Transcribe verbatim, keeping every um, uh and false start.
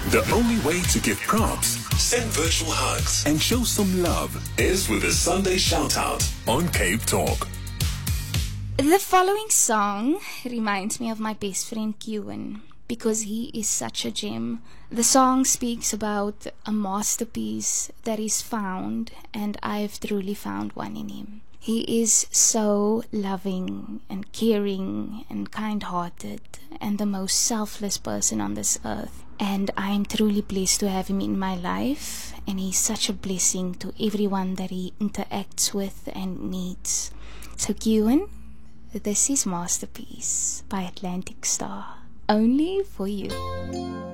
The only way to give props, send virtual hugs, and show some love is with a Sunday shout-out on Cape Talk. The following song reminds me of my best friend Kewan because he is such a gem. The song speaks about a masterpiece that is found, and I've truly found one in him. He is so loving and caring and kind-hearted and the most selfless person on this earth. And I am truly blessed to have him in my life, and he's such a blessing to everyone that he interacts with and meets. So Kewan, this is Masterpiece by Atlantic Star, only for you.